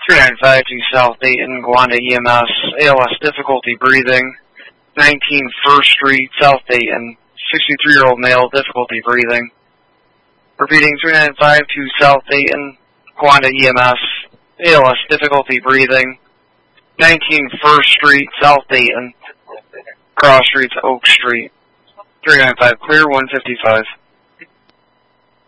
395 to South Dayton, Gwanda EMS, ALS difficulty breathing. 19 First Street, South Dayton, 63-year-old male, difficulty breathing. Repeating, 395 to South Dayton, Gwanda EMS, ALS difficulty breathing. 19 First Street, South Dayton, cross streets Oak Street. 395 clear, 155.